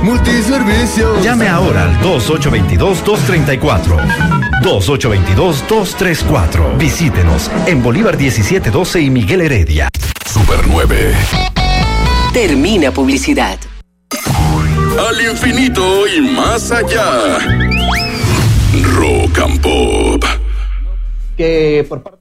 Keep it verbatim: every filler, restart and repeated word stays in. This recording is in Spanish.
Multiservicios. Llame ahora al dos ocho dos dos, dos tres cuatro. dos ocho dos dos, dos tres cuatro. Visítenos en Bolívar diecisiete doce y Miguel Heredia. Super nueve. Termina publicidad. Al infinito y más allá. Rock and Pop. Que por parte